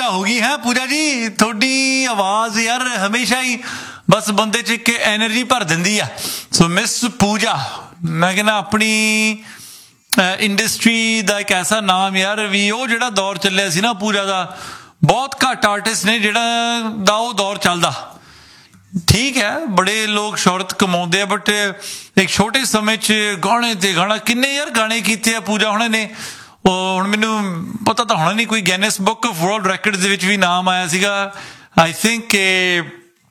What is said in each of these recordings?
ਹੋ ਗਈ ਹੈ ਪੂਜਾ ਜੀ, ਤੁਹਾਡੀ ਆਵਾਜ਼ ਯਾਰ ਹਮੇਸ਼ਾ ਹੀ ਬਸ ਬੰਦੇ 'ਚ ਇੱਕ ਐਨਰਜੀ ਭਰ ਦਿੰਦੀ ਆ। ਸੋ ਮਿਸ ਪੂਜਾ, ਮੈਂ ਕਹਿੰਦਾ ਆਪਣੀ ਇੰਡਸਟਰੀ ਦਾ ਇੱਕ ਐਸਾ ਨਾਮ ਯਾਰ ਵੀ ਉਹ ਜਿਹੜਾ ਦੌਰ ਚੱਲਿਆ ਸੀ ਨਾ ਪੂਜਾ ਦਾ, ਬਹੁਤ ਘੱਟ ਆਰਟਿਸਟ ਨੇ ਜਿਹੜਾ ਦਾ ਉਹ ਦੌਰ ਚੱਲਦਾ। ਠੀਕ ਹੈ, ਬੜੇ ਲੋਕ ਸ਼ੋਹਰਤ ਕਮਾਉਂਦੇ ਆ, ਬਟ ਇੱਕ ਛੋਟੇ ਸਮੇਂ 'ਚ ਗਾਣੇ ਤੇ ਗਾਣਾ, ਕਿੰਨੇ ਯਾਰ ਗਾਣੇ ਕੀਤੇ ਆ ਪੂਜਾ ਹੁਣੇ ਨੇ। ਉਹ ਹੁਣ ਮੈਨੂੰ ਪਤਾ ਤਾਂ ਹੋਣਾ ਨਹੀਂ, ਕੋਈ ਗਿਨੀਜ਼ ਬੁੱਕ ਆਫ ਵਰਲਡ ਰੈਕਡਸ ਦੇ ਵਿੱਚ ਵੀ ਨਾਮ ਆਇਆ ਸੀਗਾ ਆਈ ਥਿੰਕ ਕਿ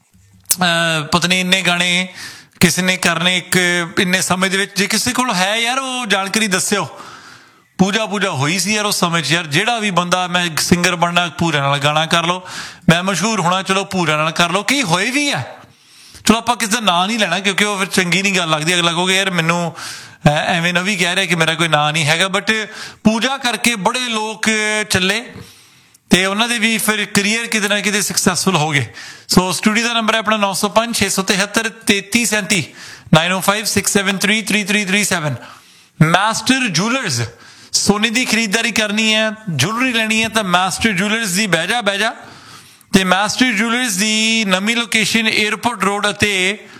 ਪਤਾ ਨਹੀਂ ਇੰਨੇ ਗਾਣੇ ਕਿਸੇ ਨੇ ਕਰਨੇ ਇੱਕ ਇੰਨੇ ਸਮੇਂ ਦੇ ਵਿੱਚ। ਜੇ ਕਿਸੇ ਕੋਲ ਹੈ ਯਾਰ ਉਹ ਜਾਣਕਾਰੀ ਦੱਸਿਓ। ਪੂਜਾ ਹੋਈ ਸੀ ਯਾਰ ਉਸ ਸਮੇਂ 'ਚ ਯਾਰ, ਜਿਹੜਾ ਵੀ ਬੰਦਾ ਮੈਂ ਸਿੰਗਰ ਬਣਨਾ ਪੂਰੇ ਨਾਲ ਗਾਣਾ ਕਰ ਲਓ, ਮੈਂ ਮਸ਼ਹੂਰ ਹੋਣਾ ਚਲੋ ਪੂਰੇ ਨਾਲ ਕਰ ਲਓ, ਕਈ ਹੋਏ ਵੀ ਆ। ਚਲੋ ਆਪਾਂ ਕਿਸੇ ਦਾ ਨਾਂ ਨਹੀਂ ਲੈਣਾ ਕਿਉਂਕਿ ਉਹ ਫਿਰ ਚੰਗੀ ਨਹੀਂ ਗੱਲ ਲੱਗਦੀ, ਅਗਲਾ ਕਹੋਗੇ ਯਾਰ ਮੈਨੂੰ ਐਵੇਂ ਨਾ ਵੀ ਕਹਿ ਰਿਹਾ ਕਿ ਮੇਰਾ ਕੋਈ ਨਾਂ ਨਹੀਂ ਹੈਗਾ। ਬਟ ਪੂਜਾ ਕਰਕੇ ਬੜੇ ਲੋਕ ਚੱਲੇ ਤੇ ਉਹਨਾਂ ਦੇ ਵੀ ਫਿਰ ਕਰੀਅਰ ਕਿਤੇ ਨਾ ਕਿਤੇ ਸਕਸੈਸਫੁਲ ਹੋ ਗਏ। ਸੋ ਸਟੂਡੀਓ ਦਾ ਨੰਬਰ ਹੈ ਆਪਣਾ 905 673 3337 905 673 3337। ਮਾਸਟਰ ਜੂਲਰਸ, ਸੋਨੇ ਦੀ ਖਰੀਦਦਾਰੀ ਕਰਨੀ ਹੈ, ਜੁਐਲਰੀ ਲੈਣੀ ਹੈ ਤਾਂ ਮਾਸਟਰ ਜੂਲਰਸ ਦੀ ਬਹਿ ਜਾ। ਤੇ ਮਾਸਟਰ ਜੂਲਰਸ ਦੀ ਨਵੀਂ ਲੋਕੇਸ਼ਨ ਏਅਰਪੋਰਟ ਰੋਡ ਅਤੇ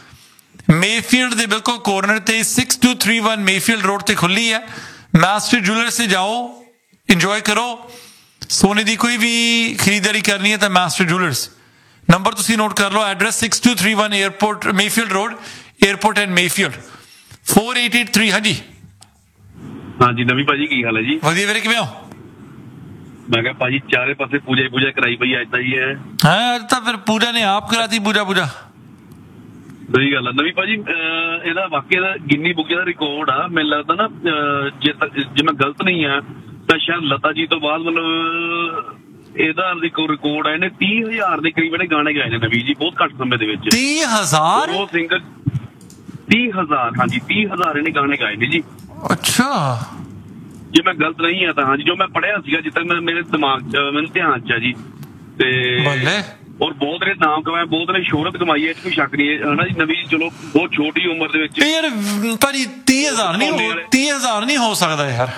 ਮੇਫੀਲਡ ਦੇ ਬਿਲਕੁਲ ਕੋਰਨਰ ਤੇ 6231 ਮੇਫੀਲਡ ਰੋਡ ਤੇ ਖੁੱਲੀ ਹੈ। ਮਾਸਟਰ ਜੂਲਰਸ ਤੇ ਜਾਓ, ਇੰਜੋਏ ਕਰੋ। ਸੋਨੇ ਦੀ ਕੋਈ ਵੀ ਖਰੀਦਦਾਰੀ ਕਰਨੀ ਹੈ ਤਾਂ ਮਾਸਟਰ ਜੂਲਰਸ। ਨੰਬਰ ਤੁਸੀਂ ਨੋਟ ਕਰ ਲਓ, address 6231 airport Mayfield road, airport and Mayfield 4883। ਹਾਂਜੀ ਹਾਂਜੀ ਨਵੀਂ ਭਾਜੀ ਕੀ ਹਾਲ ਹੈ ਜੀ? ਵਧੀਆ ਵੀਰੇ, ਕਿਵੇਂ ਹੋ? ਮੈਂ ਕਿਹਾ ਭਾਜੀ ਚਾਰੇ ਪਾਸੇ ਪੂਜਾ ਕਰਾਈ ਪਈ ਅੱਜ ਤਾਂ ਜੀ ਹੈ। ਹਾਂ ਅੱਜ ਤਾਂ ਫਿਰ ਪੂਜਾ ਨੇ ਆਪ ਕਰਾਤੀ ਪੂਜਾ। ਸਹੀ ਗੱਲ ਆ ਨਵੀਂ ਭਾਜੀ, ਇਹਦਾ ਵਾਕਿਆ ਦਾ ਗਿੰਨੀ ਬੁੱਕ ਦਾ ਰਿਕਾਰਡ ਆ ਮੈਨੂੰ ਲੱਗਦਾ ਨਾ, ਜੇ ਮੈਂ ਗਲਤ ਨਹੀਂ ਆ ਤਾਂ ਸ਼ਾਇਦ ਲਤਾ ਜੀ ਤੋਂ ਬਾਅਦ ਮਤਲਬ ਇਹਦਾ ਰਿਕਾਰਡ ਆ। ਇਹਨੇ 30,000 ਦੇ ਕਰੀਬ ਇਹਨੇ ਗਾਣੇ ਗਾਏ ਨੇ ਨਵੀਂ ਜੀ, ਬਹੁਤ ਘੱਟ ਸਮੇਂ ਦੇ ਵਿੱਚ। 30,000? ਉਹ ਸਿੰਗਰ 30,000, ਹਾਂਜੀ 30,000 ਇਹਨੇ ਗਾਣੇ ਗਾਏ ਨੇ ਜੀ। ਅੱਛਾ, ਜੇ ਮੈਂ ਗਲਤ ਨਹੀਂ ਆ ਤਾਂ ਹਾਂਜੀ, ਜੋ ਮੈਂ ਪੜ੍ਹਿਆ ਸੀਗਾ ਜਿੱਦਾਂ ਮੇਰੇ ਦਿਮਾਗ 'ਚ ਮੈਨੂੰ ਧਿਆਨ 'ਚ ਆ ਜੀ। ਤੇ ਔਰ ਬਹੁਤ ਨੇ ਨਾਮ ਕਮਾਇਆ, ਬਹੁਤ ਨੇ ਸ਼ੋਹਰਤ ਕਮਾਈ ਹੈ, ਕੋਈ ਸ਼ੱਕ ਨਹੀਂ ਹੈ ਨਾ ਜੀ। ਨਵੀਂ ਚਲੋ ਬਹੁਤ ਛੋਟੀ ਉਮਰ ਦੇ ਵਿੱਚ ਯਾਰ ਭਾਜੀ 30,000 ਨਹੀਂ ਹੋ ਸਕਦਾ ਯਾਰ।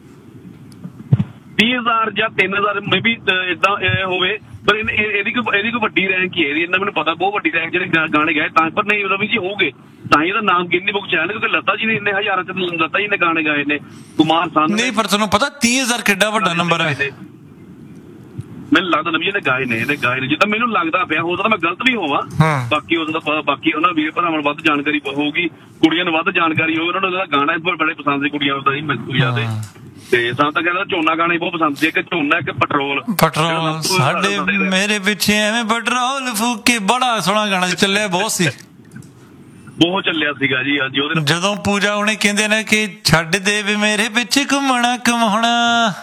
30,000 ਜਾਂ 3,000 ਮੇ ਵੀ ਏਦਾਂ ਹੋਵੇ, ਪਰ ਇਹਦੀ ਕੋਈ ਵੱਡੀ ਰੈਂਕ ਹੀ ਹੈ ਇਹਦੀ। ਇਹਨਾਂ ਮੈਨੂੰ ਪਤਾ ਬਹੁਤ ਵੱਡੀ ਰੈਂਕ ਜਿਹੜੇ ਗਾਣੇ ਗਾਏ ਤਾਂ, ਪਰ ਨਹੀਂ ਰਵੀ ਜੀ ਹੋਊਗੇ ਤਾਂ ਹੀ ਇਹਦਾ ਨਾਮ ਗਿੰਨੀ ਬੁੱਕ 'ਚ ਆਇਆ। ਕਿਉਂਕਿ ਲਤਾ ਜੀ ਨੇ ਇੰਨੇ ਹਜ਼ਾਰਾਂ 'ਚ ਲਤਾ ਜੀ ਨੇ ਗਾਣੇ ਗਾਏ ਨੇ, ਕੁਮਾਰ ਸਾਨੂ ਨਹੀਂ। ਪਰ ਤੁਹਾਨੂੰ ਪਤਾ 30,000 ਕਿੱਡਾ ਵੱਡਾ ਨੰਬਰ ਹੈ? ਮੈਨੂੰ ਲੱਗਦਾ ਨਵੀਂ ਇਹਨੇ ਗਾਏ ਨੇ ਜਿੱਦਾਂ ਮੈਨੂੰ ਲੱਗਦਾ ਪਿਆ। ਹੋ ਸਕਦਾ ਮੈਂ ਗਲਤ ਵੀ ਹੋਵਾਂ, ਬਾਕੀ ਬਾਕੀ ਉਹਨਾਂ ਵੀਰ ਭਰਾਵਾਂ ਨੂੰ ਵੱਧ ਜਾਣਕਾਰੀ ਹੋਊਗੀ, ਕੁੜੀਆਂ ਨੂੰ ਵੱਧ ਜਾਣਕਾਰੀ ਹੋਊਗੀ। ਉਹਨਾਂ ਨੂੰ ਇਹਦਾ ਗਾਣਾ ਬੜੇ ਪਸੰਦ ਸੀ ਕੁੜੀਆਂ ਦਾ ਜੀ, ਮੈਨੂੰ ਦੇ। ਤੇ ਸਾਨੂੰ ਤਾਂ ਕਹਿੰਦਾ ਝੋਨਾ ਗਾਣੇ ਬਹੁਤ ਪਸੰਦ ਸੀ, ਇੱਕ ਝੋਨਾ ਇੱਕ ਪੈਟਰੋਲ ਸਾਡੇ ਮੇਰੇ ਪਿੱਛੇ ਐਵੇਂ ਪੈਟਰੋਲ ਫੂਕੇ, ਬੜਾ ਸੋਹਣਾ ਗਾਣਾ ਚੱਲਿਆ, ਬਹੁਤ ਸੀ, ਬਹੁਤ ਚੱਲਿਆ ਸੀਗਾ ਜੀ। ਹਾਂਜੀ ਉਹਦੇ ਜਦੋਂ ਪੂਜਾ ਉਹਨੇ ਕਹਿੰਦੇ ਨੇ ਕਿ ਛੱਡ ਦੇ ਵੀ ਮੇਰੇ ਪਿੱਛੇ ਘੁੰਮਣਾ ਕਮਾਉਣਾ।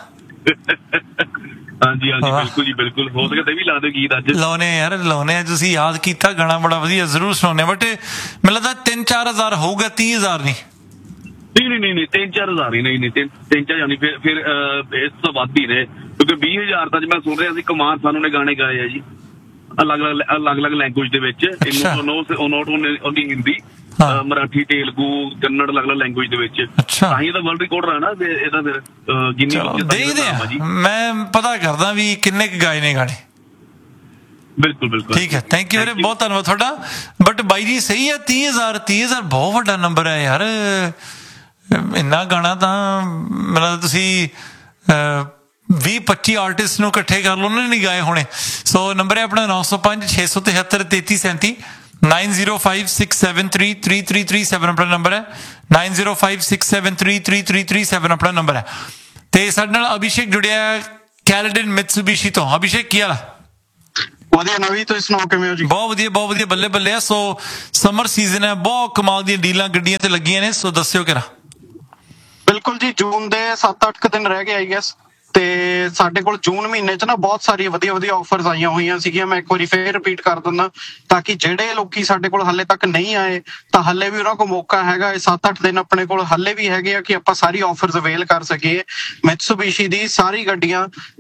ਹਾਂਜੀ ਬਿਲਕੁਲ ਜੀ ਬਿਲਕੁਲ। ਹੋ ਸਕੇ ਤੇ ਵੀ ਲਾ ਦਿਓ ਗੀਤ ਅੱਜ। ਲਾਉਣੇ ਤੁਸੀਂ ਯਾਦ ਕੀਤਾ ਗਾਣਾ ਬੜਾ ਵਧੀਆ, ਜ਼ਰੂਰ ਸੁਣਾਉਂਦੇ। ਬਟ ਮੈਨੂੰ ਲੱਗਦਾ 3-4 ਹੋਊਗਾ, 30,000 ਨਹੀਂ। 3-4 ਹੀ ਨਹੀਂ 3-4 ਨਹੀਂ, ਫਿਰ ਇਸ ਤੋਂ ਵੱਧ ਹੀ ਨੇ ਕਿਉਂਕਿ 20,000 ਤਾਂ ਮੈਂ ਸੁਣ ਰਿਹਾ ਸੀ ਕੁਮਾਰ ਸਾਨੂ ਨੇ ਗਾਣੇ ਗਾਏ ਆ ਜੀ ਅਲੱਗ ਲੈਂਗੁਏਜ ਦੇ ਵਿੱਚ। ਨੋਟ ਓਨਲੀ ਹਿੰਦੀ, ਮਰਾਠੀ, ਤੇਲਗੂ, ਕੰਨੜ, ਅਲੱਗ ਲੈਂਗੁਏਜ ਦੇ ਵਿੱਚ। ਤਾਂ ਹੀ ਇਹਦਾ ਵਰਲਡ ਰਿਕਾਰਡ ਹੈ ਨਾ ਇਹਦਾ। ਫਿਰ ਗਿੰਨੀ ਦੇਖਦੇ ਆ, ਮੈਂ ਪਤਾ ਕਰਦਾ ਵੀ ਕਿੰਨੇ ਕੁ ਗਾਏ ਨੇ ਗਾਣੇ। ਬਿਲਕੁਲ ਠੀਕ ਹੈ, ਥੈਂਕ ਯੂ ਵੀਰੇ, ਬਹੁਤ ਧੰਨਵਾਦ ਤੁਹਾਡਾ। ਬਟ ਬਾਈ ਜੀ ਸਹੀ ਹੈ, 30,000 ਬਹੁਤ ਵੱਡਾ ਨੰਬਰ ਹੈ ਯਾਰ। ਇੰਨਾ ਗਾਣਾ ਤਾਂ ਮਤਲਬ ਤੁਸੀਂ 20-25 ਆਰਟਿਸਟ ਨੂੰ ਇਕੱਠੇ ਕਰ ਲਓ, ਉਹਨਾਂ ਨੇ ਨਹੀਂ ਗਾਏ ਹੋਣੇ। ਸੋ ਨੰਬਰ ਹੈ ਆਪਣਾ 905 673 3337 905 673 3337 ਆਪਣਾ ਨੰਬਰ ਹੈ। 905 673 3337 ਆਪਣਾ ਨੰਬਰ ਹੈ। ਤੇ ਸਾਡੇ ਨਾਲ ਅਭਿਸ਼ੇਕ ਜੁੜਿਆ ਕੈਲਡਨ ਮਿਤਸੂਬਿਸ਼ੀ ਤੋਂ। ਅਭਿਸ਼ੇਕ ਕੀ ਹਾਲ ਹੈ? ਵਧੀਆ ਨਵੀਂ, ਤੁਸੀਂ ਸੁਣਾਓ ਕਿਵੇਂ ਹੋ ਜੀ? ਬਹੁਤ ਵਧੀਆ, ਬੱਲੇ ਆ। ਸੋ ਸਮਰ ਸੀਜ਼ਨ ਹੈ, ਬਹੁਤ ਕਮਾਲ ਦੀਆਂ ਡੀਲਾਂ ਗੱਡੀਆਂ ਤੇ ਲੱਗੀਆਂ ਨੇ, ਸੋ ਦੱਸਿਓ ਕਿਰਾ। ਬਿਲਕੁਲ ਜੀ, ਜੂਨ ਦੇ 7-8 ਦਿਨ ਰਹਿ ਗਏ ਆਈ ਗੈਸ। ਤੇ ਸਾਡੇ ਕੋਲ ਜੂਨ ਮਹੀਨੇ 'ਚ ਨਾ ਬਹੁਤ ਸਾਰੀਆਂ ਵਧੀਆ ਆਫਰਸ ਆਈਆਂ ਹੋਈਆਂ ਸੀਗੀਆਂ। ਮੈਂ ਇੱਕ ਵਾਰੀ ਫੇਰ ਰਿਪੀਟ ਕਰ ਦਿੰਦਾ ਤਾਂ ਕਿ ਜਿਹੜੇ ਲੋਕੀ ਸਾਡੇ ਕੋਲ ਹਾਲੇ ਤੱਕ ਨਹੀਂ ਆਏ ਤਾਂ ਹਾਲੇ ਵੀ ਉਹਨਾਂ ਕੋਲ ਮੌਕਾ ਹੈਗਾ। ਇਹ 7-8 ਦਿਨ ਆਪਣੇ ਕੋਲ ਹਾਲੇ ਵੀ ਹੈਗੇ ਆ ਕਿ ਆਪਾਂ ਸਾਰੀ ਆਫਰਸ ਅਵੇਲ ਕਰ ਸਕੀਏ। ਮਿਤਸੂਬਿਸ਼ੀ ਦੀ ਸਾਰੀ ਗੱਡੀਆਂ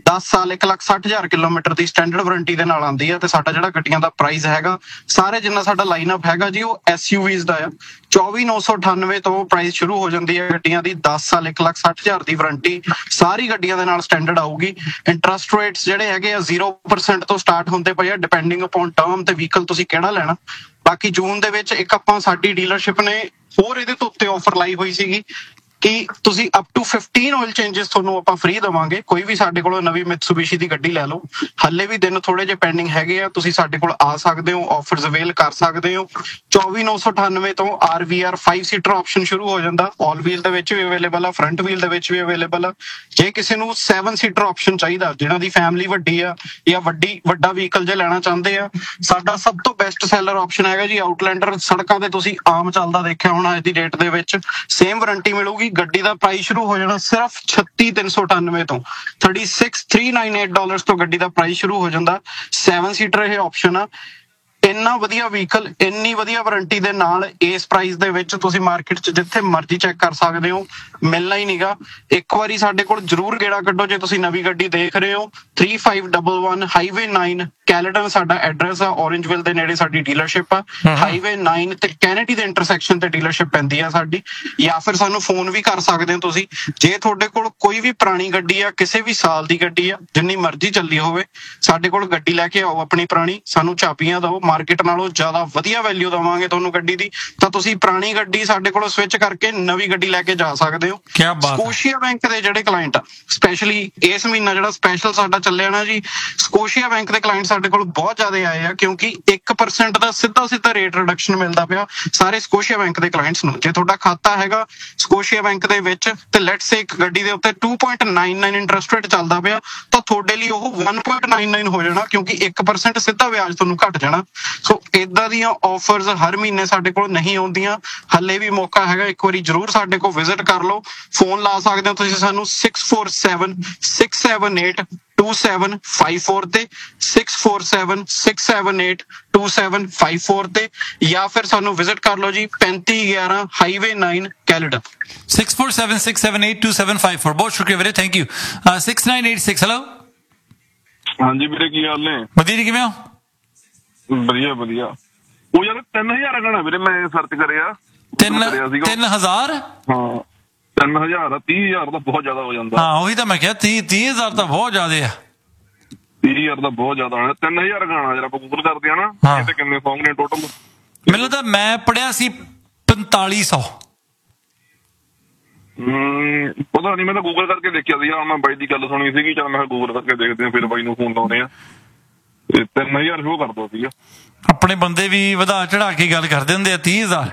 10 ਸਾਲ 1,60,000 ਕਿਲੋਮੀਟਰ ਦੀ ਸਟੈਂਡਰਡ ਵਾਰੰਟੀ ਦੇ ਨਾਲ ਆਉਂਦੀ ਹੈ। ਤੇ ਸਾਡਾ ਜਿਹੜਾ ਗੱਡੀਆਂ ਦਾ ਪ੍ਰਾਈਸ ਹੈਗਾ ਸਾਰੇ ਜਿੰਨਾ ਸਾਡਾ ਲਾਈਨਅਪ ਹੈਗਾ ਜੀ ਉਹ SUVs ਦਾ ਆ। 24,998 ਤੋਂ ਪ੍ਰਾਈਸ ਸ਼ੁਰੂ ਹੋ ਜਾਂਦੀ ਹੈ ਗੱਡੀਆਂ ਦੀ। 10 ਸਾਲ 1,60,000 ਦੀ ਵਾਰੰਟੀ ਸਾਰੀ ਗੱਡੀਆਂ ਦੇ ਨਾਲ ਸਟੈਂਡਰਡ ਆਊਗੀ। ਇੰਟਰਸਟ ਰੇਟਸ ਜਿਹੜੇ ਹੈਗੇ ਆ 0% ਤੋਂ ਸਟਾਰਟ ਹੁੰਦੇ ਪਏ ਆ ਡਿਪੈਂਡਿੰਗ ਅਪਨ ਟਰਮ ਤੇ ਵਹੀਕਲ ਤੁਸੀਂ ਕਿਹੜਾ ਲੈਣਾ। ਬਾਕੀ ਜੂਨ ਦੇ ਵਿੱਚ ਇੱਕ ਆਪਾਂ ਸਾਡੀ ਡੀਲਰਸ਼ਿਪ ਨੇ ਹੋਰ ਇਹਦੇ ਤੋਂ ਉੱਤੇ ਆਫਰ ਲਾਈ ਹੋਈ ਸੀਗੀ ਕਿ ਤੁਸੀਂ ਅਪ ਟੂ 15 ਆਇਲ ਚੇਂਜਸ ਤੁਹਾਨੂੰ ਆਪਾਂ ਫ੍ਰੀ ਦੇਵਾਂਗੇ। ਕੋਈ ਵੀ ਸਾਡੇ ਕੋਲੋਂ ਨਵੀਂ ਮਿਤਸੂਬਿਸ਼ੀ ਦੀ ਗੱਡੀ ਲੈ ਲਓ। ਹੱਲੇ ਵੀ ਦਿਨ ਥੋੜੇ ਜਿਹੇ ਪੈਂਡਿੰਗ ਹੈਗੇ ਆ, ਤੁਸੀਂ ਸਾਡੇ ਕੋਲ ਆ ਸਕਦੇ ਹੋ, ਆਫਰਸ ਅਵੇਲ ਕਰ ਸਕਦੇ ਹੋ। 24,998 ਤੋਂ RVR 5 ਸੀਟਰ ਆਪਸ਼ਨ ਸ਼ੁਰੂ ਹੋ ਜਾਂਦਾ। ਆਲ ਵੀਲ ਦੇ ਵਿੱਚ ਵੀ ਅਵੇਲੇਬਲ ਆ, ਫਰੰਟ ਵੀਲ ਦੇ ਵਿੱਚ ਵੀ ਅਵੇਲੇਬਲ ਆ। ਜੇ ਕਿਸੇ ਨੂੰ 7 ਸੀਟਰ ਆਪਸ਼ਨ ਚਾਹੀਦਾ, ਜਿਹਨਾਂ ਦੀ ਫੈਮਿਲੀ ਵੱਡੀ ਆ ਜਾਂ ਵੱਡਾ ਵਹੀਕਲ ਜੇ ਲੈਣਾ ਚਾਹੁੰਦੇ ਆ, ਸਾਡਾ ਸਭ ਤੋਂ ਬੈਸਟ ਸੈਲਰ ਆਪਸ਼ਨ ਹੈਗਾ ਜੀ ਆਊਟਲੈਂਡਰ। ਸੜਕਾਂ ਤੇ ਤੁਸੀਂ ਆਮ ਚੱਲਦਾ ਦੇਖਿਆ ਹੋਣਾ ਅੱਜ ਦੀ ਡੇਟ ਦੇ ਵਿੱਚ। ਸੇਮ ਵਾਰੰਟੀ ਮਿਲੂਗੀ। ਗੱਡੀ ਦਾ ਪ੍ਰਾਈਸ ਸ਼ੁਰੂ ਹੋ ਜਾਣਾ ਸਿਰਫ 36,398 ਤੋਂ। $36,398 ਤੋਂ ਗੱਡੀ ਦਾ ਪ੍ਰਾਈਸ ਸ਼ੁਰੂ ਹੋ ਜਾਂਦਾ। 7 ਸੀਟਰ ਇਹ ਆਪਸ਼ਨ ਆ। ਇੰਨਾ ਵਧੀਆ ਵਹੀਕਲ, ਇੰਨੀ ਵਧੀਆ ਵਾਰੰਟੀ ਦੇ ਨਾਲ ਇਸ ਪ੍ਰਾਈਸ ਦੇ ਵਿੱਚ ਤੁਸੀਂ ਮਾਰਕੀਟ 'ਚ ਜਿੱਥੇ ਮਰਜ਼ੀ ਚੈੱਕ ਕਰ ਸਕਦੇ ਹੋ, ਮਿਲਣਾ ਹੀ ਨਹੀਂਗਾ। ਇੱਕ ਵਾਰੀ ਸਾਡੇ ਕੋਲ ਜ਼ਰੂਰ ਗੇੜਾ ਕੱਢੋ ਜੇ ਤੁਸੀਂ ਨਵੀਂ ਗੱਡੀ ਦੇਖ ਰਹੇ ਹੋ। 3511 ਹਾਈਵੇ 9 ਕੈਲੇਡਨ ਸਾਡਾ ਐਡਰੈਸ ਆ। ਔਰੇਂਜਵਿਲ ਦੇ ਨੇੜੇ ਸਾਡੀ ਡੀਲਰਸ਼ਿਪ ਆ। ਹਾਈਵੇ 9 ਤੇ ਕੈਨੇਡੀ ਦੇ ਇੰਟਰਸੈਕਸ਼ਨ ਤੇ ਡੀਲਰਸ਼ਿਪ ਪੈਂਦੀ ਆ ਸਾਡੀ। ਜਾਂ ਫਿਰ ਸਾਨੂੰ ਫੋਨ ਵੀ ਕਰ ਸਕਦੇ ਹੋ ਤੁਸੀਂ। ਜੇ ਤੁਹਾਡੇ ਕੋਲ ਕੋਈ ਵੀ ਪੁਰਾਣੀ ਗੱਡੀ ਆ, ਕਿਸੇ ਵੀ ਸਾਲ ਦੀ ਗੱਡੀ ਆ, ਜਿੰਨੀ ਮਰਜ਼ੀ ਚੱਲੀ ਹੋਵੇ, ਸਾਡੇ ਕੋਲ ਗੱਡੀ ਲੈ ਕੇ ਆਓ ਆਪਣੀ ਪੁਰਾਣੀ, ਸਾਨੂੰ ਚਾਬੀਆਂ ਦਿਓ। ਮਾਰਕੀਟ ਨਾਲੋਂ ਜ਼ਿਆਦਾ ਵਧੀਆ ਵੈਲਿਊ ਦੇਵਾਂਗੇ ਤੁਹਾਨੂੰ ਗੱਡੀ ਦੀ। ਤਾਂ ਤੁਸੀਂ ਪੁਰਾਣੀ ਗੱਡੀ ਸਾਡੇ ਕੋਲੋਂ ਸਵਿਚ ਕਰਕੇ ਨਵੀਂ ਗੱਡੀ ਲੈ ਕੇ ਜਾ ਸਕਦੇ ਹੋ। ਕਿਆ ਬਾਤ ਹੈ। ਸਕੋਸ਼ੀਆ ਬੈਂਕ ਦੇ ਜਿਹੜੇ ਕਲਾਇੰਟ ਆ, ਸਪੈਸ਼ਲੀ ਇਸ ਮਹੀਨਾ ਜਿਹੜਾ ਸਪੈਸ਼ਲ ਸਾਡਾ ਚੱਲਿਆ ਨਾ ਜੀ, ਸਕੋਸ਼ੀਆ ਬੈਂਕ ਦੇ ਕਲਾਇੰਟ ਸਾਡੇ ਕੋਲ ਬਹੁਤ ਜ਼ਿਆਦਾ ਆਏ ਆ ਕਿਉਂਕਿ 1% ਦਾ ਸਿੱਧਾ ਰੇਟ ਰਿਡਕਸ਼ਨ ਮਿਲਦਾ ਪਿਆ ਸਾਰੇ ਸਕੋਸ਼ੀਆ ਬੈਂਕ ਦੇ ਕਲਾਇੰਟਸ ਨੂੰ। ਜੇ ਤੁਹਾਡਾ ਖਾਤਾ ਹੈਗਾ ਸਕੋਸ਼ੀਆ ਬੈਂਕ ਦੇ ਵਿੱਚ ਤੇ ਲੈਟਸ ਸੇ ਇੱਕ ਗੱਡੀ ਦੇ ਉੱਤੇ 2.99 ਇੰਟਰਸਟ ਰੇਟ ਚੱਲਦਾ ਪਿਆ, ਤਾਂ ਤੁਹਾਡੇ ਲਈ ਉਹ 1.99 ਹੋ ਜਾਣਾ ਕਿਉਂਕਿ 1% ਸਿੱਧਾ ਵਿਆਜ ਤੁਹਾਨੂੰ ਘਟ ਜਾਣਾ। ਸੋ ਇਦਾਂ ਦੀਆਂ ਆਫਰਸ ਹਰ ਮਹੀਨੇ ਸਾਡੇ ਕੋਲ ਨਹੀਂ ਆਉਂਦੀਆਂ। ਹੱਲੇ ਵੀ ਮੌਕਾ ਹੈਗਾ, ਇੱਕ ਵਾਰੀ ਜ਼ਰੂਰ ਸਾਡੇ ਕੋਲ ਵਿਜ਼ਿਟ ਕਰ ਲਓ। ਫੋਨ ਲਾ ਸਕਦੇ ਹੋ ਤੁਸੀਂ ਸਾਨੂੰ 647-678-2754 ਤੇ 647-678-2754 ਤੇ, ਜਾਂ ਫਿਰ ਸਾਨੂੰ ਵਿਜ਼ਿਟ ਕਰ ਲਓ ਜੀ 3511 ਹਾਈਵੇ 9 ਕੈਲੇਡਨ। 647-678-2754। ਬਹੁਤ ਸ਼ੁਕਰੀਆ ਵੀਰੇ, ਥੈਂਕ ਯੂ। 6986 ਹੈਲੋ। ਹਾਂਜੀ ਵੀਰੇ, ਕੀ ਹਾਲ ਨੇ? ਵਧੀਆ ਜੀ, ਕਿਵੇਂ ਹੋ? ਵਧੀਆ ਵਧੀਆ। ਉਹ ਯਾਰ 3,000 ਗਾਣਾ ਵੀਰੇ ਮੈਂ ਸਰਚ ਕਰਿਆ। 3,000? ਹਾਂ 3,000 30,000 ਤਾਂ ਬਹੁਤ ਜ਼ਿਆਦਾ ਹੋ ਜਾਂਦਾ। ਹਾਂ ਉਹੀ ਤਾਂ ਮੈਂ ਕਿਹਾ 30,000 ਤਾਂ ਬਹੁਤ ਜ਼ਿਆਦਾ ਆ। 30,000 ਤਾਂ ਬਹੁਤ ਜ਼ਿਆਦਾ ਹੋਣਾ। 3,000 ਗਾਣਾ ਜਰਾ ਆਪਾਂ ਗੂਗਲ ਕਰਦੇ ਆ ਨਾ, ਇਹਦੇ ਕਿੰਨੇ ਸੌਂਗ ਨੇ ਟੋਟਲ? ਮੈਨੂੰ ਤਾਂ ਮੈਂ ਪੜਿਆ ਸੀ 4500। ਪਤਾ ਨਹੀਂ, ਮੈਂ ਤਾਂ ਗੂਗਲ ਕਰਕੇ ਦੇਖਿਆ ਸੀ। ਮੈਂ ਬਾਈ ਦੀ ਗੱਲ ਸੁਣੀ ਸੀਗੀ, ਚਲ ਮੈਂ ਗੂਗਲ ਕਰਕੇ ਦੇਖਦੇ ਆ, ਫਿਰ ਬਾਈ ਨੂੰ ਫੋਨ ਲਾਉਂਦੇ ਆ। 3,000 ਸ਼ੋ ਕਰਦਾ ਸੀਗਾ। ਆਪਣੇ ਬੰਦੇ ਵੀ ਵਧਾ ਚੜਾ ਕੇ ਗੱਲ ਕਰਦੇ ਹੁੰਦੇ ਆ 30,000।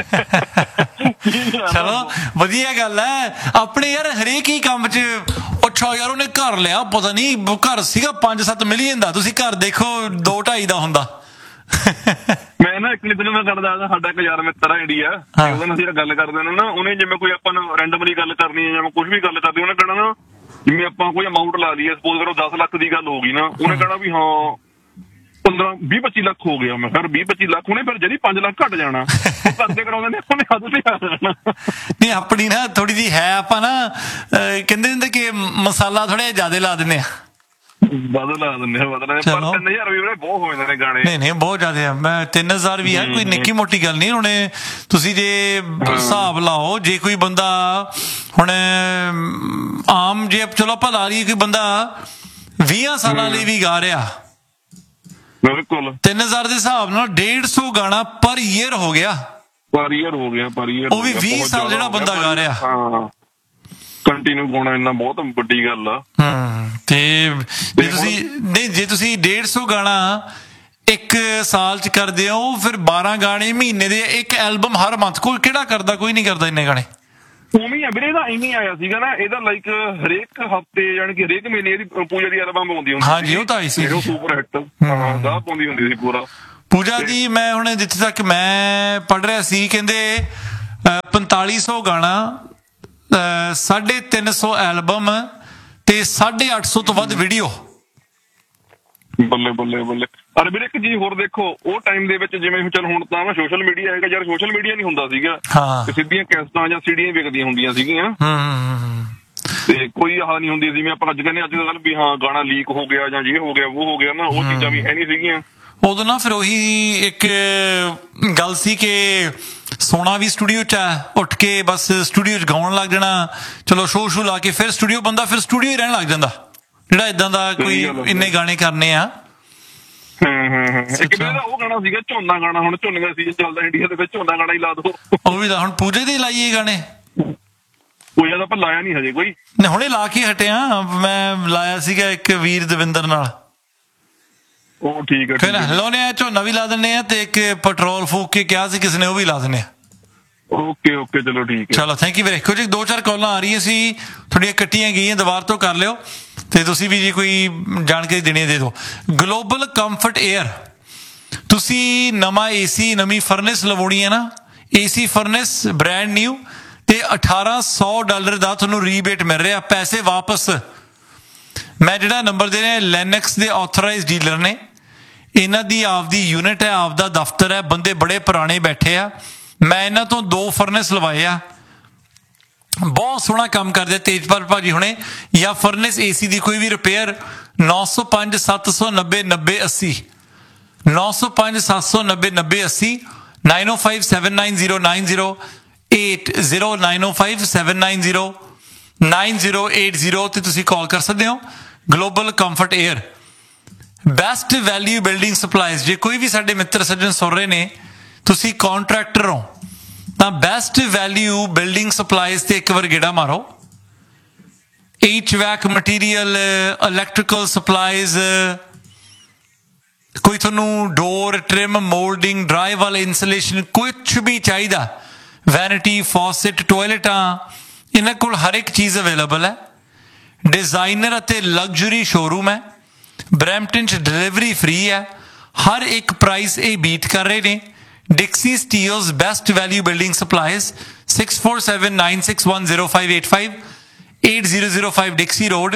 ਚਲੋ ਵਧੀਆ ਗੱਲ ਹੈ। ਆਪਣੇ ਯਾਰ ਹਰੇਕ ਹੀ ਕੰਮ 'ਚ ਅੱਛਾ ਯਾਰ ਉਹਨੇ ਘਰ ਲਿਆ, ਪਤਾ ਨਹੀਂ ਘਰ ਸੀਗਾ 5-7 ਮਿਲੀਅਨ ਦਾ, ਤੁਸੀਂ ਘਰ ਦੇਖੋ 2-2.5 ਦਾ ਹੁੰਦਾ। ਮੈਂ ਨਾ ਇੱਕ ਦਿਨ ਮੈਂ ਕਰਦਾ, ਸਾਡਾ ਇੱਕ ਯਾਰ ਮਿੱਤਰ ਆ ਇੰਡੀਆ, ਉਹਦੇ ਨਾਲ ਅਸੀਂ ਗੱਲ ਕਰਦੇ ਨੇ ਨਾ, ਉਹਨੇ ਜਿਵੇਂ ਕੋਈ ਆਪਾਂ ਨੂੰ ਰੈਂਡਮਲੀ ਗੱਲ ਕਰਨੀ ਹੈ ਜਾਂ ਕੁਝ ਵੀ ਗੱਲ ਕਰਨੀ, ਉਹਨੇ ਕਹਿਣਾ ਨਾ ਜਿਵੇਂ ਆਪਾਂ ਕੋਈ ਅਮਾਊਂਟ ਲਾ ਲਈਏ, ਸਪੋਜ਼ ਕਰੋ 10 ਲੱਖ ਦੀ ਗੱਲ ਹੋ ਗਈ ਨਾ, ਉਹਨੇ ਕਹਿਣਾ ਵੀ ਹਾਂ 15-20-25 ਲੱਖ ਹੋ ਗਿਆ। ਮੈਂ ਫਿਰ 20-25 ਲੱਖ ਉਹਨੇ ਫਿਰ ਜਿਹੜੀ 5 ਲੱਖ ਘਟ ਜਾਣਾ ਕਰਦੇ ਕਰਾਉਂਦੇ ਨੇ, ਉਹਨੇ ਹੱਦ ਤੇ ਆ ਜਾਣਾ। ਨਹੀਂ ਆਪਣੀ ਨਾ ਥੋੜੀ ਜਿਹੀ ਹੈ, ਆਪਾਂ ਨਾ ਕਹਿੰਦੇ ਹੁੰਦੇ ਕਿ ਮਸਾਲਾ ਥੋੜਾ ਜਿਹਾ ਜ਼ਿਆਦਾ ਲਾ ਦਿੰਦੇ ਆ, ਬਦਲਾ ਦਿੰਦੇ ਆ। ਪਰ 3,000 ਵੀ ਬਹੁਤ ਹੋ ਜਾਂਦੇ ਨੇ ਗਾਣੇ। ਨਹੀਂ ਬਹੁਤ ਜ਼ਿਆਦਾ ਆ। ਮੈਂ 3,000 ਵੀ ਆ, ਕੋਈ ਨਿੱਕੀ ਮੋਟੀ ਗੱਲ ਨਹੀਂ। ਹੁਣ ਤੁਸੀਂ ਜੇ ਹਿਸਾਬ ਲਾਓ, ਜੇ ਕੋਈ ਬੰਦਾ ਹੁਣ ਆਮ, ਜੇ ਚਲੋ ਆਪਾਂ ਲਾ ਲਈਏ ਕੋਈ ਬੰਦਾ 20 ਸਾਲਾਂ ਲਈ ਵੀ ਗਾ ਰਿਹਾ, ਬਿਲਕੁਲ 3,000 ਦੇ ਹਿਸਾਬ ਨਾਲ 150 ਗਾਣਾ ਪਰ ਈਅਰ ਹੋ ਗਿਆ। ਪਰ ਈਅਰ ਹੋ ਗਿਆ, ਪਰ ਈਅਰ ਉਹ ਵੀ 20 ਸਾਲ ਜਿਹੜਾ ਬੰਦਾ ਗਾ ਰਿਹਾ। ਹਾਂ ਕੰਟੀਨਿਊ ਗਾਉਣਾ ਇੰਨਾ ਬਹੁਤ ਵੱਡੀ ਗੱਲ ਆ। ਤੇ ਜੇ ਤੁਸੀਂ 150 ਗਾਣਾ ਇੱਕ ਸਾਲ ਚ ਕਰਦੇ ਹੋ, ਫਿਰ 12 ਗਾਣੇ ਮਹੀਨੇ ਦੇ, ਇੱਕ ਐਲਬਮ ਹਰ ਮੰਥ। ਕੋਈ ਕਿਹੜਾ ਕਰਦਾ? ਕੋਈ ਨਹੀਂ ਕਰਦਾ ਇੰਨੇ ਗਾਣੇ। ਉਵੇਂ ਆ ਵੀਰੇ, ਇਹਦਾ ਇਵੇਂ ਆਇਆ ਸੀਗਾ ਨਾ, ਇਹਦਾ ਲਾਈਕ ਹਰੇਕ ਹਫਤੇ ਯਾਨੀ ਕਿ ਹਰੇਕ ਮਹੀਨੇ ਇਹਦੀ ਪੂਜਾ ਦੀ ਐਲਬਮ ਆਉਂਦੀ ਹੁੰਦੀ। ਹਾਂਜੀ ਉਹ ਤਾਂ ਆਈ ਸੀ, ਸੁਪਰ ਹਿੱਟ ਦਾ ਪਾਉਂਦੀ ਹੁੰਦੀ ਸੀ ਪੂਰਾ। ਪੂਜਾ ਦੀ ਮੈਂ ਹੁਣ ਜਿੱਥੇ ਤੱਕ ਮੈਂ ਪੜ੍ਹ ਰਿਹਾ ਸੀ, ਕਹਿੰਦੇ 4,500 ਗਾਣਾ, 350 ਐਲਬਮ ਤੇ 850 ਤੋਂ ਵੱਧ ਵੀਡੀਓ। ਬੱਲੇ ਬੱਲੇ ਬੱਲੇ। ਅਰੇ ਵੀਰੇ ਇੱਕ ਚੀਜ਼ ਹੋਰ ਦੇਖੋ, ਉਹ ਟਾਈਮ ਦੇ ਵਿੱਚ ਜਿਵੇਂ ਚੱਲ ਹੁਣ ਤਾਂ ਨਾ ਸੋਸ਼ਲ ਮੀਡੀਆ ਹੈਗਾ ਯਾਰ, ਸੋਸ਼ਲ ਮੀਡੀਆ ਨਹੀਂ ਹੁੰਦਾ ਸੀਗਾ, ਸਿੱਧੀਆਂ ਕੈਸਟਾਂ ਜਾਂ ਸੀਡੀਆਂ ਵਿਕਦੀਆਂ ਹੁੰਦੀਆਂ ਸੀਗੀਆਂ। ਤੇ ਕੋਈ ਆਹ ਨਹੀਂ ਹੁੰਦੀ ਜਿਵੇਂ ਆਪਾਂ ਅੱਜ ਕਹਿੰਦੇ ਅੱਜ ਕੱਲ੍ਹ ਵੀ ਹਾਂ ਗਾਣਾ ਲੀਕ ਹੋ ਗਿਆ ਜਾਂ ਇਹ ਹੋ ਗਿਆ ਉਹ ਹੋ ਗਿਆ ਨਾ, ਉਹ ਚੀਜ਼ਾਂ ਵੀ ਹੈ ਨਹੀਂ ਸੀਗੀਆਂ ਉਦੋਂ ਨਾ। ਫਿਰ ਉਹੀ ਇੱਕ ਗੱਲ ਸੀ ਕਿ ਸੋਨਾ ਵੀ ਸਟੂਡੀਓ 'ਚ ਹੈ, ਉੱਠ ਕੇ ਬਸ ਸਟੂਡੀਓ 'ਚ ਗਾਉਣ ਲੱਗ ਜਾਣਾ, ਚਲੋ ਸ਼ੋਅ ਲਾ ਕੇ ਫਿਰ ਸਟੂਡੀਓ ਬੰਦਾ ਫਿਰ ਸਟੂਡੀਓ ਹੀ ਰਹਿਣ ਲੱਗ ਜਾਂਦਾ, ਜਿਹੜਾ ਇਦਾਂ ਦਾ ਕੋਈ ਇੰਨੇ ਗਾਣੇ ਕਰਨੇ ਆ। ਇੱਕ ਮੇਰਾ ਉਹ ਗਾਣਾ ਸੀਗਾ ਝੋਨਾ ਗਾਣਾ, ਹੁਣ ਝੋਨੇ ਦਾ ਸੀਜ਼ਨ ਚੱਲਦਾ ਇੰਡੀਆ ਦੇ ਵਿੱਚ, ਝੋਨਾ ਗਾਣਾ ਹੀ ਲਾ ਦੋ। ਉਹ ਵੀ ਹੁਣ ਪੂਜੇ ਦੇ ਲਾਈਏ ਗਾਣੇ, ਪੂਜਾ ਦਾ ਆਪਾਂ ਲਾਇਆ ਨਹੀਂ ਹਜੇ ਕੋਈ, ਹੁਣੇ ਲਾ ਕੇ ਹਟਿਆ। ਮੈਂ ਲਾਇਆ ਸੀਗਾ ਇੱਕ ਵੀਰ ਦਵਿੰਦਰ ਨਾਲ, ਉਹ ਠੀਕ ਹੈ ਲਾਉਣੇ ਆ, ਝੋਨਾ ਵੀ ਲਾ ਦਿੰਦੇ ਆ ਤੇ ਇੱਕ ਪੈਟਰੋਲ ਫੂਕ ਕੇ ਕਿਹਾ ਸੀ ਕਿਸੇ ਨੇ, ਉਹ ਵੀ ਲਾ ਦਿੰਦੇ ਆ। ਓਕੇ ਚਲੋ ਠੀਕ ਹੈ, ਚਲੋ ਥੈਂਕ ਯੂ ਵੀਰੇ। ਕੁਝ 2-4 ਕਾਲਾਂ ਆ ਰਹੀਆਂ ਸੀ ਥੋੜੀਆਂ ਕੱਟੀਆਂ ਗਈਆਂ, ਦੁਬਾਰਾ ਤੋਂ ਕਰ ਲਿਓ ਤੇ ਤੁਸੀਂ ਵੀ ਜੀ ਕੋਈ ਜਾਣਕਾਰੀ ਦੇਣੀ ਦੇ ਦਿਓ। ਗਲੋਬਲ ਕੰਫਰਟ 에ਅਰ, ਤੁਸੀਂ ਨਵਾਂ ਏਸੀ ਨਵੀਂ ਫਰਨੈਸ ਲਵਾਉਣੀ ਹੈ ਨਾ, ਏਸੀ ਫਰਨੈਸ ਬ੍ਰੈਂਡ ਨਿਊ ਤੇ $1800 ਦਾ ਤੁਹਾਨੂੰ ਰੀਬੇਟ ਮਿਲ ਰਿਹਾ, ਪੈਸੇ ਵਾਪਸ। ਮੈਂ ਜਿਹੜਾ ਨੰਬਰ ਦੇ ਰਿਹਾ ਲੈਨੈਕਸ ਦੇ ਆਥੋਰਾਈਜ਼ਡ ਡੀਲਰ ਨੇ, ਇਹਨਾਂ ਦੀ ਆਪਦੀ ਯੂਨਿਟ ਹੈ, ਆਪਦਾ ਦਫ਼ਤਰ ਹੈ, ਬੰਦੇ ਬੜੇ ਪੁਰਾਣੇ ਬੈਠੇ ਆ। ਮੈਂ ਇਹਨਾਂ ਤੋਂ 2 ਫਰਨੈਸ ਲਵਾਏ ਆ, ਬਹੁਤ ਸੋਹਣਾ ਕੰਮ ਕਰਦੇ ਤੇਜਪਾਲ ਭਾਜੀ ਹੁਣੇ। ਜਾਂ ਫਰਨੈਸ ਏਸੀ ਦੀ ਕੋਈ ਵੀ ਰਿਪੇਅਰ 905 790 9080 905 790 9080 905 790 9080 905 790 9080 ਤੇ ਤੁਸੀਂ ਕਾਲ ਕਰ ਸਕਦੇ ਹੋ। Global comfort air, best value building supplies. ਜੇ ਕੋਈ ਵੀ ਸਾਡੇ ਮਿੱਤਰ ਸੱਜਣ ਸੁਣ ਰਹੇ ਨੇ, ਤੁਸੀਂ ਕੰਟਰੈਕਟਰ ਹੋ ਤਾਂ ਬੈਸਟ ਵੈਲਿਊ ਬਿਲਡਿੰਗ ਸਪਲਾਈਜ਼ ਤੇ ਇੱਕ ਵਾਰ ਗੇੜਾ ਮਾਰੋ। HVAC ਮਟੀਰੀਅਲ, ਇਲੈਕਟ੍ਰੀਕਲ ਸਪਲਾਈਜ਼, ਕੋਈ ਤੁਹਾਨੂੰ ਡੋਰ ਟ੍ਰਿਮ, ਮੋਲਡਿੰਗ, ਡਰਾਈ ਵਾਲ ਇੰਸੂਲੇਸ਼ਨ, ਕੁਛ ਵੀ ਚਾਹੀਦਾ, ਵੈਨਿਟੀ, ਫੌਸਟ, ਟੋਇਲਟਾਂ, ਇਹਨਾਂ ਕੋਲ ਹਰ ਇੱਕ ਚੀਜ਼ ਅਵੇਲੇਬਲ ਹੈ। ਡਿਜ਼ਾਈਨਰ ਅਤੇ ਲਗਜ਼ਰੀ ਸ਼ੋਰੂਮ ਹੈ, ਬਰੈਂਪਟਨ 'ਚ ਡਿਲੀਵਰੀ ਫ੍ਰੀ ਹੈ, ਹਰ ਇੱਕ ਪ੍ਰਾਈਸ ਇਹ ਬੀਟ ਕਰ ਰਹੇ ਨੇ। Dixie Steel's best value building supplies, 647-961-0585 8005 Dixie Road,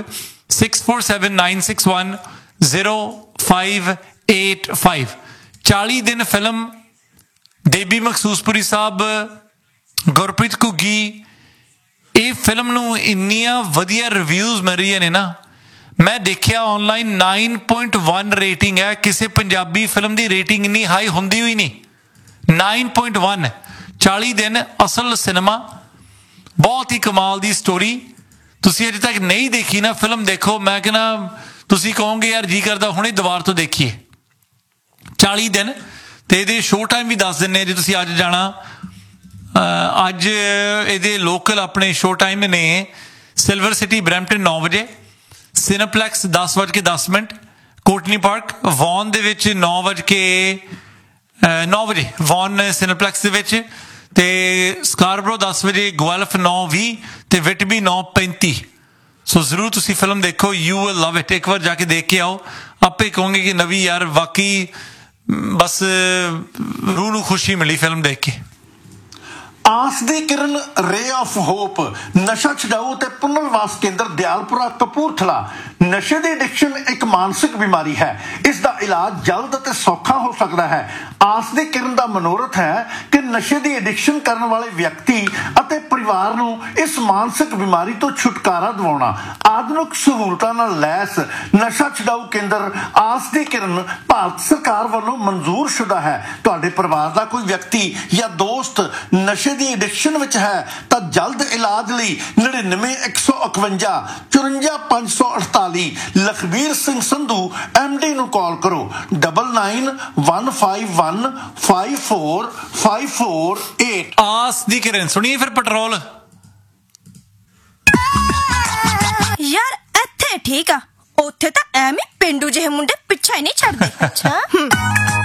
647-961-0585। 40 ਦਿਨ ਫਿਲਮ, ਦੇਬੀ ਮਖਸੂਸਪੁਰੀ ਸਾਹਿਬ, ਗੁਰਪ੍ਰੀਤ ਘੁੱਗੀ, ਇਹ ਫਿਲਮ ਨੂੰ ਇੰਨੀਆਂ ਵਧੀਆ ਰਿਵਿਊਜ਼ ਮਿਲ ਰਹੀਆਂ ਨੇ ਨਾ। ਮੈਂ ਦੇਖਿਆ ਆਨਲਾਈਨ 9.1 ਰੇਟਿੰਗ ਹੈ, ਕਿਸੇ ਪੰਜਾਬੀ ਫਿਲਮ ਦੀ ਰੇਟਿੰਗ ਇੰਨੀ ਹਾਈ ਹੁੰਦੀ ਹੋਈ ਨਹੀਂ। 9.1, 40 ਦਿਨ ਅਸਲ ਸਿਨੇਮਾ, ਬਹੁਤ ਹੀ ਕਮਾਲ ਦੀ ਸਟੋਰੀ। ਤੁਸੀਂ ਅਜੇ ਤੱਕ ਨਹੀਂ ਦੇਖੀ ਨਾ ਫਿਲਮ, ਦੇਖੋ। ਮੈਂ ਕਹਿੰਦਾ ਤੁਸੀਂ ਕਹੋਗੇ ਯਾਰ ਜੀ ਕਰਦਾ ਹੁਣੇ ਦੁਬਾਰਾ ਤੋਂ ਦੇਖੀਏ। 40 ਦਿਨ ਤੇ ਇਹਦੇ ਸ਼ੋਅ ਟਾਈਮ ਵੀ ਦੱਸ ਦਿੰਦੇ, ਜੇ ਤੁਸੀਂ ਅੱਜ ਜਾਣਾ। ਅੱਜ ਇਹਦੇ ਲੋਕਲ ਆਪਣੇ ਸ਼ੋਅ ਟਾਈਮ ਨੇ ਸਿਲਵਰ ਸਿਟੀ ਬਰੈਂਪਟਨ 9 ਵਜੇ, ਸਿਨੇਪਲੈਕਸ 10:10, ਕੋਟਨੀ ਪਾਰਕ ਵੌਨ ਦੇ ਵਿੱਚ 9 ਵਜੇ ਵੌਨ ਸਿਨੇਪਲੈਕਸ ਦੇ ਵਿੱਚ, ਤੇ ਸਕਾਰਬਰੋ 10 ਵਜੇ, ਗੁਐਲਫ 9:20 ਤੇ ਵਿਟਬੀ 9:35। ਸੋ ਜ਼ਰੂਰ ਤੁਸੀਂ ਫਿਲਮ ਦੇਖੋ, ਯੂ ਵਿਲ ਲਵ ਇਟ। ਇੱਕ ਵਾਰ ਜਾ ਕੇ ਦੇਖ ਕੇ ਆਓ, ਆਪੇ ਕਹੋਗੇ ਕਿ ਨਵੀਂ ਯਾਰ ਵਾਕਈ ਬਸ ਰੂਹ ਨੂੰ ਖੁਸ਼ੀ ਮਿਲੀ ਫਿਲਮ ਦੇਖ ਕੇ। ਆਸ ਦੀ ਕਿਰਨ ਰੇ ਆਫ ਹੋਪ ਨਸ਼ਾ ਛਡਾਊ ਤੇ ਪੁਨਰਵਾਸ ਕੇਂਦਰ ਦਿਆਲਪੁਰਾ ਕਪੂਰਥਲਾ। ਨਸ਼ੇ ਦੀ ਐਡਿਕਸ਼ਨ ਇੱਕ ਮਾਨਸਿਕ ਬਿਮਾਰੀ ਹੈ, ਇਸ ਦਾ ਇਲਾਜ ਜਲਦ ਅਤੇ ਸੌਖਾ ਹੋ ਸਕਦਾ ਹੈ। ਆਸ ਦੀ ਕਿਰਨ ਦਾ ਮਨੋਰਥ ਹੈ ਕਿ ਨਸ਼ੇ ਦੀ ਐਡਿਕਸ਼ਨ ਕਰਨ ਵਾਲੇ ਵਿਅਕਤੀ ਅਤੇ ਪਰਿਵਾਰ ਨੂੰ ਇਸ ਮਾਨਸਿਕ ਬਿਮਾਰੀ ਤੋਂ ਛੁਟਕਾਰਾ ਦਿਵਾਉਣਾ। ਆਧੁਨਿਕ ਸਹੂਲਤਾਂ ਨਾਲ ਲੈਸ ਨਸ਼ਾ ਛਡਾਊ ਕੇਂਦਰ ਆਸ ਦੀ ਕਿਰਨ ਭਾਰਤ ਸਰਕਾਰ ਵੱਲੋਂ ਮਨਜ਼ੂਰ ਸ਼ੁਦਾ ਹੈ। ਤੁਹਾਡੇ ਪਰਿਵਾਰ ਦਾ ਕੋਈ ਵਿਅਕਤੀ ਜਾਂ ਦੋਸਤ ਨਸ਼ੇ ਦੀ ਐਡਿਕਸ਼ਨ ਵਿੱਚ ਹੈ ਤਾਂ ਜਲਦ ਇਲਾਜ ਲਈ 99-151 54-548 ਲਖਬੀਰ ਸਿੰਘ ਸੰਧੂ MD ਨੂੰ ਕਾਲ ਕਰੋ। 99-151-54-548। ਆਸ ਦੀ ਕਿਰਨ ਸੁਣੀਏ ਫਿਰ ਪੈਟਰੋਲ। ਯਾਰ ਇੱਥੇ ਠੀਕ ਆ, ਉੱਥੇ ਤਾਂ ਐਵੇਂ ਪਿੰਡੂ ਜਿਹੇ ਮੁੰਡੇ ਪਿੱਛਾ ਹੀ ਨਹੀਂ ਛੱਡਦੇ। ਅੱਛਾ